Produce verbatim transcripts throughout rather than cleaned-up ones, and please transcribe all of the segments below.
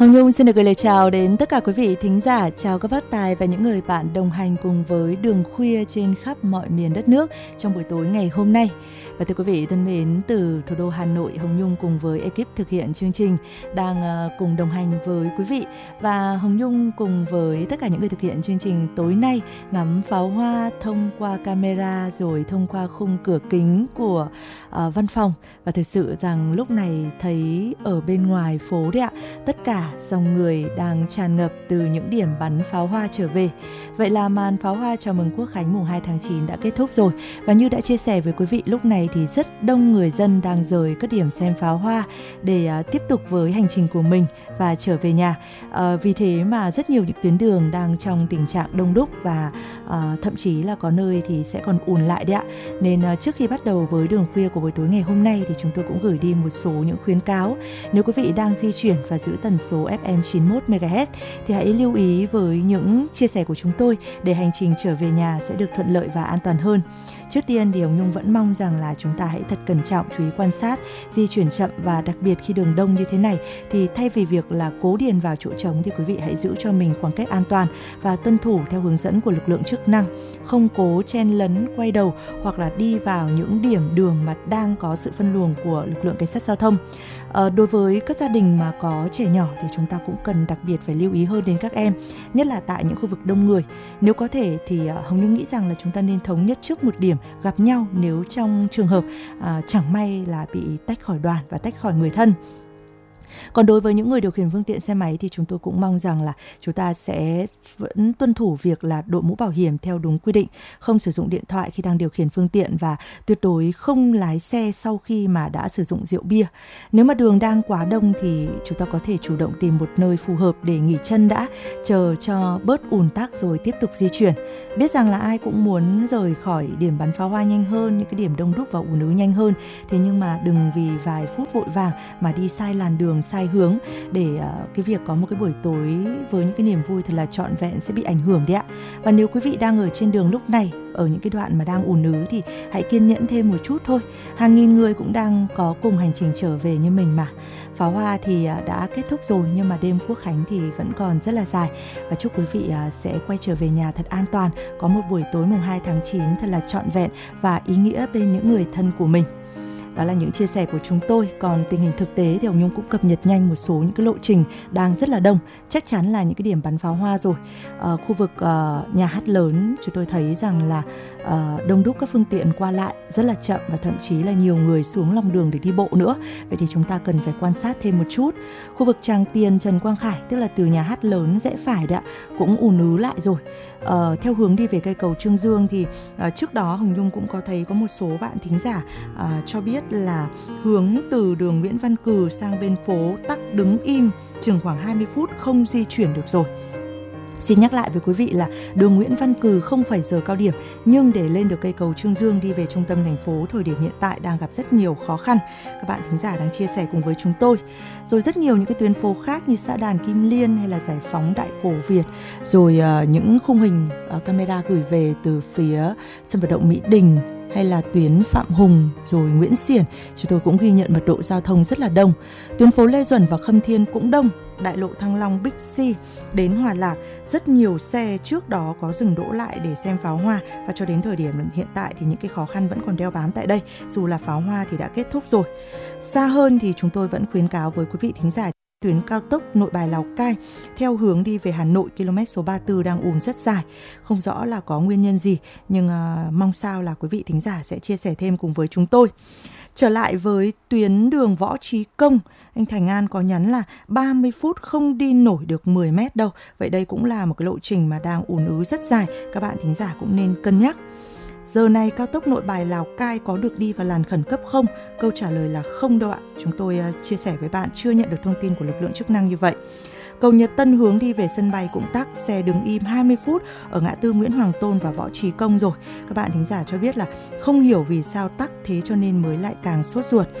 Hồng Nhung xin được gửi lời chào đến tất cả quý vị thính giả, chào các bác tài và những người bạn đồng hành cùng với Đường Khuya trên khắp mọi miền đất nước trong buổi tối ngày hôm nay. Và thưa quý vị thân mến, từ thủ đô Hà Nội, Hồng Nhung cùng với ekip thực hiện chương trình đang cùng đồng hành với quý vị, và Hồng Nhung cùng với tất cả những người thực hiện chương trình tối nay ngắm pháo hoa thông qua camera rồi thông qua khung cửa kính của uh, văn phòng. Và thực sự rằng lúc này thấy ở bên ngoài phố đấy ạ, tất cả dòng người đang tràn ngập từ những điểm bắn pháo hoa trở về. Vậy là màn pháo hoa chào mừng Quốc khánh mùng hai tháng chín đã kết thúc rồi. Và như đã chia sẻ với quý vị, lúc này thì rất đông người dân đang rời các điểm xem pháo hoa để uh, tiếp tục với hành trình của mình và trở về nhà. Uh, vì thế mà rất nhiều những tuyến đường đang trong tình trạng đông đúc và uh, thậm chí là có nơi thì sẽ còn ùn lại đấy ạ. Nên uh, trước khi bắt đầu với Đường Khuya của buổi tối ngày hôm nay thì chúng tôi cũng gửi đi một số những khuyến cáo. Nếu quý vị đang di chuyển và giữ tần số ép em chín mươi mốt mê ga héc thì hãy lưu ý với những chia sẻ của chúng tôi để hành trình trở về nhà sẽ được thuận lợi và an toàn hơn. Trước tiên thì Hồng Nhung vẫn mong rằng là chúng ta hãy thật cẩn trọng, chú ý quan sát, di chuyển chậm, và đặc biệt khi đường đông như thế này thì thay vì việc là cố điền vào chỗ trống thì quý vị hãy giữ cho mình khoảng cách an toàn và tuân thủ theo hướng dẫn của lực lượng chức năng, không cố chen lấn, quay đầu hoặc là đi vào những điểm đường mà đang có sự phân luồng của lực lượng cảnh sát giao thông. À, đối với các gia đình mà có trẻ nhỏ thì chúng ta cũng cần đặc biệt phải lưu ý hơn đến các em, nhất là tại những khu vực đông người. Nếu có thể thì Hồng Nhung nghĩ rằng là chúng ta nên thống nhất trước một điểm gặp nhau nếu trong trường hợp à, chẳng may là bị tách khỏi đoàn và tách khỏi người thân. Còn đối với những người điều khiển phương tiện xe máy thì chúng tôi cũng mong rằng là chúng ta sẽ vẫn tuân thủ việc là đội mũ bảo hiểm theo đúng quy định, không sử dụng điện thoại khi đang điều khiển phương tiện và tuyệt đối không lái xe sau khi mà đã sử dụng rượu bia. Nếu mà đường đang quá đông thì chúng ta có thể chủ động tìm một nơi phù hợp để nghỉ chân đã, chờ cho bớt ùn tắc rồi tiếp tục di chuyển. Biết rằng là ai cũng muốn rời khỏi điểm bắn pháo hoa nhanh hơn, những cái điểm đông đúc và ùn ứ nhanh hơn, thế nhưng mà đừng vì vài phút vội vàng mà đi sai làn đường, sai hướng để uh, cái việc có một cái buổi tối với những cái niềm vui thật là trọn vẹn sẽ bị ảnh hưởng đấy ạ. Và nếu quý vị đang ở trên đường lúc này, ở những cái đoạn mà đang ùn ứ thì hãy kiên nhẫn thêm một chút thôi. Hàng nghìn người cũng đang có cùng hành trình trở về như mình mà. Pháo hoa thì uh, đã kết thúc rồi, nhưng mà đêm Quốc khánh thì vẫn còn rất là dài. Và chúc quý vị uh, sẽ quay trở về nhà thật an toàn, có một buổi tối mùng hai tháng chín thật là trọn vẹn và ý nghĩa bên những người thân của mình. Đó là những chia sẻ của chúng tôi. Còn tình hình thực tế thì Hồng Nhung cũng cập nhật nhanh một số những cái lộ trình đang rất là đông. Chắc chắn là những cái điểm bắn pháo hoa rồi. Ờ, khu vực uh, nhà hát lớn chúng tôi thấy rằng là uh, đông đúc các phương tiện qua lại rất là chậm, và thậm chí là nhiều người xuống lòng đường để đi bộ nữa. Vậy thì chúng ta cần phải quan sát thêm một chút. Khu vực Tràng Tiền, Trần Quang Khải, tức là từ nhà hát lớn rẽ phải đã cũng ùn ứ lại rồi. Uh, theo hướng đi về cây cầu Trương Dương thì uh, trước đó Hồng Nhung cũng có thấy có một số bạn thính giả uh, cho biết là hướng từ đường Nguyễn Văn Cừ sang bên phố tắc đứng im chừng khoảng hai mươi phút, không di chuyển được rồi. Xin nhắc lại với quý vị là đường Nguyễn Văn Cừ không phải giờ cao điểm, nhưng để lên được cây cầu Trương Dương đi về trung tâm thành phố thời điểm hiện tại đang gặp rất nhiều khó khăn. Các bạn thính giả đang chia sẻ cùng với chúng tôi. Rồi rất nhiều những cái tuyến phố khác như xã Đàn Kim Liên hay là Giải Phóng Đại Cổ Việt, rồi uh, những khung hình uh, camera gửi về từ phía sân vận động Mỹ Đình hay là tuyến Phạm Hùng rồi Nguyễn Xiển, chúng tôi cũng ghi nhận mật độ giao thông rất là đông. Tuyến phố Lê Duẩn và Khâm Thiên cũng đông. Đại lộ Thăng Long, Bixi đến Hòa Lạc, rất nhiều xe trước đó có dừng đỗ lại để xem pháo hoa, và cho đến thời điểm hiện tại thì những cái khó khăn vẫn còn đeo bám tại đây, dù là pháo hoa thì đã kết thúc rồi. Xa hơn thì chúng tôi vẫn khuyến cáo với quý vị thính giả tuyến cao tốc Nội Bài Lào Cai theo hướng đi về Hà Nội, km số ba mươi tư đang ùn rất dài, không rõ là có nguyên nhân gì, nhưng uh, mong sao là quý vị thính giả sẽ chia sẻ thêm cùng với chúng tôi. Trở lại với tuyến đường Võ Trí Công, anh Thành An có nhắn là ba mươi phút không đi nổi được mười mét đâu. Vậy đây cũng là một cái lộ trình mà đang ùn ứ rất dài, các bạn thính giả cũng nên cân nhắc. Giờ này cao tốc Nội Bài Lào Cai có được đi vào làn khẩn cấp không? Câu trả lời là không đâu ạ. Chúng tôi uh, chia sẻ với bạn chưa nhận được thông tin của lực lượng chức năng như vậy. Cầu Nhật Tân hướng đi về sân bay cũng tắc, xe đứng im hai mươi phút ở ngã tư Nguyễn Hoàng Tôn và Võ Trí Công rồi. Các bạn thính giả cho biết là không hiểu vì sao tắc thế cho nên mới lại càng sốt ruột.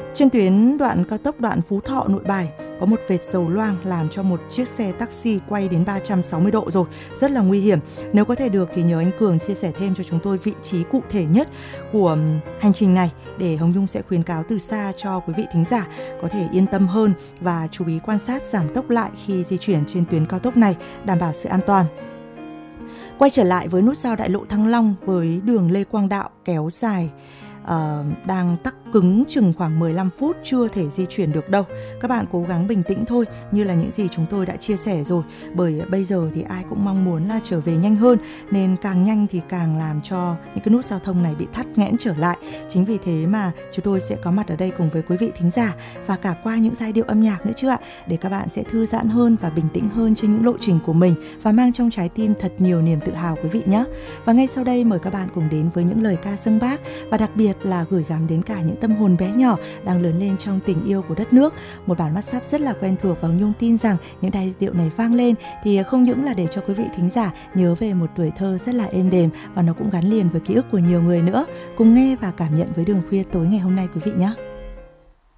Trên tuyến đoạn cao tốc đoạn Phú Thọ Nội Bài có một vệt dầu loang làm cho một chiếc xe taxi quay đến ba trăm sáu mươi độ rồi, rất là nguy hiểm. Nếu có thể được thì nhờ anh Cường chia sẻ thêm cho chúng tôi vị trí cụ thể nhất của hành trình này để Hồng Nhung sẽ khuyến cáo từ xa cho quý vị thính giả có thể yên tâm hơn và chú ý quan sát giảm tốc lại khi di chuyển trên tuyến cao tốc này, đảm bảo sự an toàn. Quay trở lại với nút giao đại lộ Thăng Long với đường Lê Quang Đạo kéo dài uh, đang tắc cứng chừng khoảng mười lăm phút, chưa thể di chuyển được đâu. Các bạn cố gắng bình tĩnh thôi, như là những gì chúng tôi đã chia sẻ rồi. Bởi bây giờ thì ai cũng mong muốn là trở về nhanh hơn, nên càng nhanh thì càng làm cho những cái nút giao thông này bị thắt nghẽn trở lại. Chính vì thế mà chúng tôi sẽ có mặt ở đây cùng với quý vị thính giả và cả qua những giai điệu âm nhạc nữa chứ ạ, để các bạn sẽ thư giãn hơn và bình tĩnh hơn trên những lộ trình của mình và mang trong trái tim thật nhiều niềm tự hào quý vị nhé. Và ngay sau đây mời các bạn cùng đến với những lời ca dâng Bác, và đặc biệt là gửi gắm đến cả những tâm hồn bé nhỏ đang lớn lên trong tình yêu của đất nước. Một bản mắt sắp rất là quen thuộc và Nhung tin rằng những giai điệu này vang lên thì không những là để cho quý vị thính giả nhớ về một tuổi thơ rất là êm đềm, và nó cũng gắn liền với ký ức của nhiều người nữa. Cùng nghe và cảm nhận với Đường Khuya tối ngày hôm nay quý vị nhé.